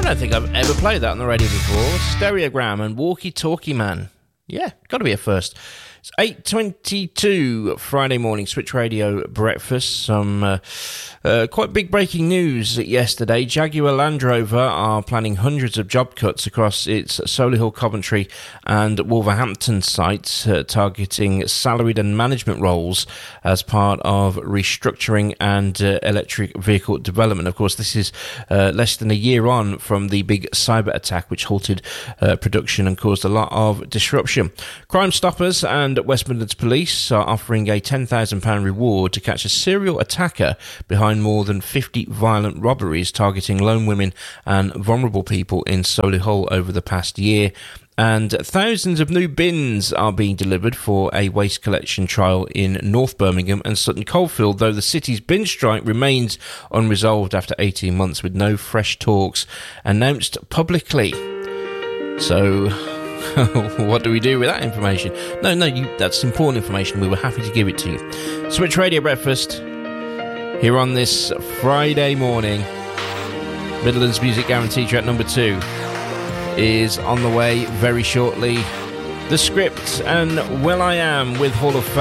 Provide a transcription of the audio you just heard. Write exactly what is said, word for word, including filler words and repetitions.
don't think I've ever played that on the radio before. Stereogram and Walkie Talkie Man. Yeah, got to be a first. It's eight twenty-two Friday morning, Switch Radio breakfast. Some uh, uh, quite big breaking news yesterday. Jaguar Land Rover are planning hundreds of job cuts across its Solihull, Coventry and Wolverhampton sites, uh, targeting salaried and management roles as part of restructuring and uh, electric vehicle development. Of course, this is uh, less than a year on from the big cyber attack which halted uh, production and caused a lot of disruption. Crime Stoppers and West Midlands Police are offering a ten thousand pounds reward to catch a serial attacker behind more than fifty violent robberies targeting lone women and vulnerable people in Solihull over the past year. And thousands of new bins are being delivered for a waste collection trial in North Birmingham and Sutton Coldfield, though the city's bin strike remains unresolved after eighteen months with no fresh talks announced publicly. So what do we do with that information? No, no, you, that's important information. We were happy to give it to you. Switch Radio Breakfast here on this Friday morning. Midlands Music Guarantee track number two is on the way very shortly. The Script and Will I Am with Hall of Fame.